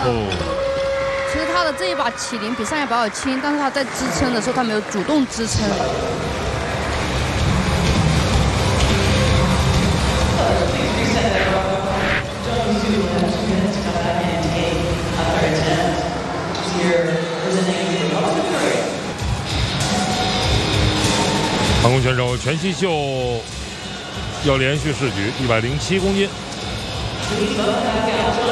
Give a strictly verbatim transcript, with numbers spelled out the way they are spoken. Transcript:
哦， 其实他的这一把启灵比上一把要轻，但是他在支撑的时候他没有主动支撑。 航空选手全希秀要连续试举一百零七公斤。